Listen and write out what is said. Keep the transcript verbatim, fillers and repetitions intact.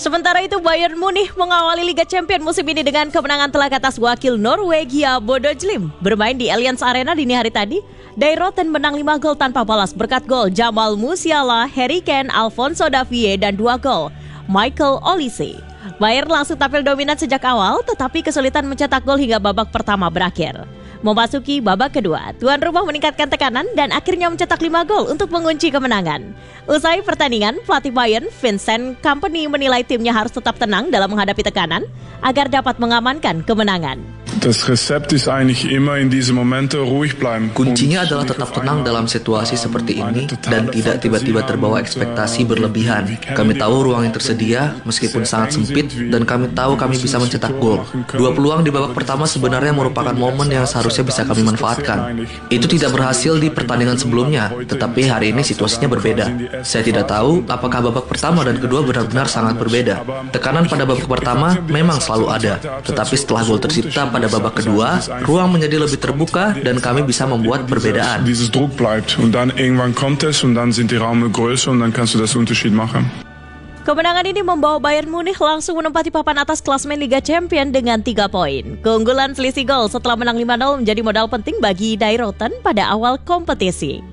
Sementara itu Bayern Munich mengawali Liga Champions musim ini dengan kemenangan telak atas wakil Norwegia Bodø Glimt. Bermain di Allianz Arena dini hari tadi, Dayroten menang lima gol tanpa balas berkat gol Jamal Musiala, Harry Kane, Alphonso Davies dan dua gol Michael Olise. Bayern langsung tampil dominan sejak awal, tetapi kesulitan mencetak gol hingga babak pertama berakhir. Memasuki babak kedua, tuan rumah meningkatkan tekanan dan akhirnya mencetak lima gol untuk mengunci kemenangan. Usai pertandingan, pelatih Bayern, Vincent Kompany menilai timnya harus tetap tenang dalam menghadapi tekanan agar dapat mengamankan kemenangan. Das Rezept ist eigentlich immer in diese Momente ruhig bleiben. Kuncinya adalah tetap tenang dalam situasi seperti ini dan tidak tiba-tiba terbawa ekspektasi berlebihan. Kami tahu ruang yang tersedia meskipun sangat sempit dan kami tahu kami bisa mencetak gol. Dua peluang di babak pertama sebenarnya merupakan momen yang seharusnya bisa kami manfaatkan. Itu tidak berhasil di pertandingan sebelumnya, tetapi hari ini situasinya berbeda. Saya tidak tahu apakah babak pertama dan kedua benar-benar sangat berbeda. Tekanan pada babak pertama memang selalu ada, tetapi setelah gol tercipta pada babak kedua, ruang menjadi lebih terbuka dan kami bisa membuat perbedaan. Dieses Druck bleibt und dann irgendwann kommt es und dann sind die Räume größer und dann kannst du das Unterschied machen. Kemenangan ini membawa Bayern Munich langsung menempati papan atas klasemen Liga Champions dengan tiga poin. Keunggulan selisih gol setelah menang lima nol menjadi modal penting bagi Dayroten pada awal kompetisi.